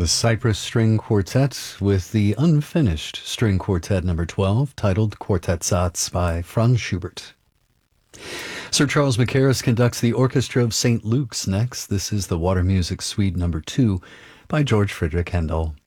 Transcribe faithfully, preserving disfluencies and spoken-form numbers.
The Cypress String Quartet with the unfinished String Quartet number twelve, titled Quartetsatzes by Franz Schubert. Sir Charles Mackerras conducts the Orchestra of Saint Luke's next. This is the Water Music Suite number two by George Frideric Handel.